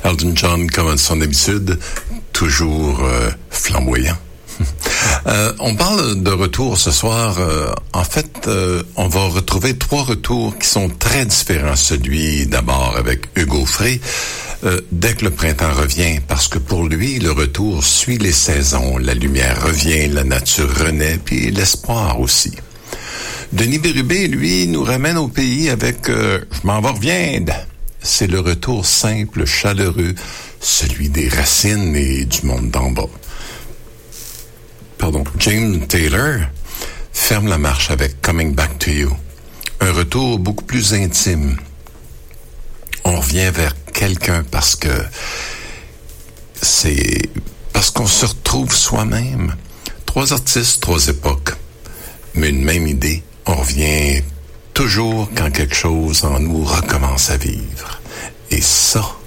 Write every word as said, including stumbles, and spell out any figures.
Elton John, comme à son habitude, toujours euh, flamboyant. Euh, on parle de retour ce soir. Euh, en fait, euh, on va retrouver trois retours qui sont très différents. Celui d'abord avec Hugo Frey, euh, dès que le printemps revient, parce que pour lui, le retour suit les saisons. La lumière revient, la nature renaît, puis l'espoir aussi. Denis Bérubé, lui, nous ramène au pays avec euh, « Je m'en vais reviendre ». C'est le retour simple, chaleureux, celui des racines et du monde d'en bas. Pardon, James Taylor ferme la marche avec Coming Back to You. Un retour beaucoup plus intime. On revient vers quelqu'un parce que c'est parce qu'on se retrouve soi-même. Trois artistes, trois époques, mais une même idée. On revient toujours quand quelque chose en nous recommence à vivre. Et ça,